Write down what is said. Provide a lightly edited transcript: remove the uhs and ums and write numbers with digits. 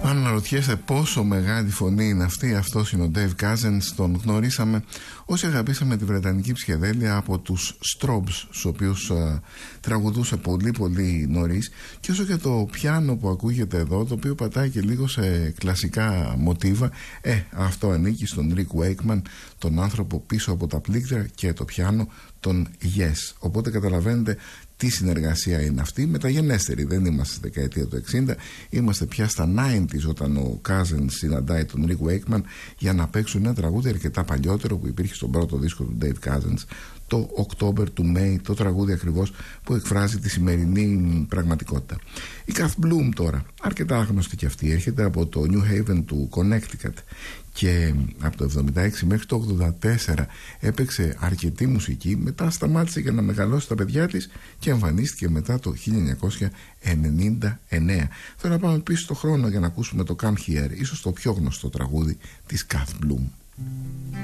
Αν αναρωτιέστε πόσο μεγάλη φωνή είναι αυτή, αυτός είναι ο Dave Cousins. Τον γνωρίσαμε όσοι αγαπήσαμε τη βρετανική ψυχεδέλεια από τους Strobes, στους οποίους τραγουδούσε πολύ πολύ νωρίς. Και όσο και το πιάνο που ακούγεται εδώ, το οποίο πατάει και λίγο σε κλασικά μοτίβα, αυτό ανήκει στον Rick Wakeman, τον άνθρωπο πίσω από τα πλήκτρα και το πιάνο, τον Yes. Οπότε καταλαβαίνετε τι συνεργασία είναι αυτή, μεταγενέστερη. Δεν είμαστε στη δεκαετία του 60, είμαστε πια στα 90s όταν ο Cousins συναντάει τον Rick Wakeman για να παίξουν ένα τραγούδι αρκετά παλιότερο που υπήρχε στον πρώτο δίσκο του Dave Cousins, το October to May, το τραγούδι ακριβώς που εκφράζει τη σημερινή πραγματικότητα. Η Kath Bloom τώρα, αρκετά άγνωστη και αυτή, έρχεται από το New Haven του Connecticut και από το 76 μέχρι το 84 έπαιξε αρκετή μουσική, μετά σταμάτησε για να μεγαλώσει τα παιδιά της και εμφανίστηκε μετά το 1999. Θέλω να πάμε πίσω στο χρόνο για να ακούσουμε το Come Here, ίσως το πιο γνωστό τραγούδι της Kath Bloom.